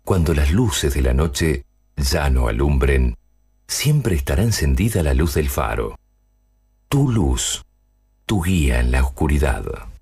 Cuando las luces de la noche ya no alumbren, siempre estará encendida la luz del faro. Tu luz, tu guía en la oscuridad.